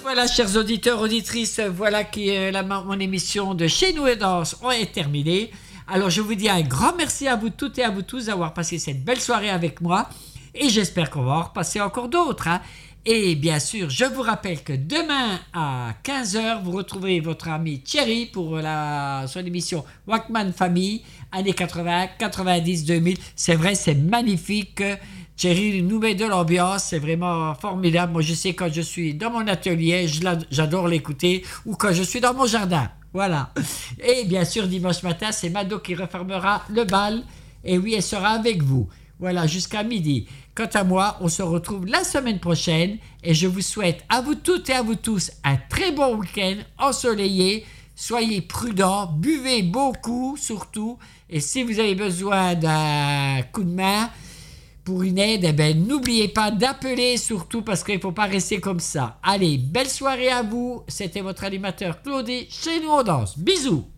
Voilà, chers auditeurs, auditrices, voilà mon émission de Chez nous et danse est terminée. Alors, je vous dis un grand merci à vous toutes et à vous tous d'avoir passé cette belle soirée avec moi. Et j'espère qu'on va en repasser encore d'autres. Et bien sûr, je vous rappelle que demain à 15h, vous retrouverez votre ami Thierry pour son émission Walkman Famille, années 80, 90, 2000. C'est vrai, c'est magnifique. Thierry nous met de l'ambiance, c'est vraiment formidable. Moi, je sais quand je suis dans mon atelier, j'adore l'écouter, ou quand je suis dans mon jardin. Voilà. Et bien sûr, dimanche matin, c'est Mado qui refermera le bal. Et oui, elle sera avec vous. Voilà, jusqu'à midi. Quant à moi, on se retrouve la semaine prochaine et je vous souhaite à vous toutes et à vous tous un très bon week-end ensoleillé. Soyez prudents, buvez beaucoup surtout. Et si vous avez besoin d'un coup de main pour une aide, n'oubliez pas d'appeler surtout parce qu'il ne faut pas rester comme ça. Allez, belle soirée à vous. C'était votre animateur Claudie chez nous on danse. Bisous.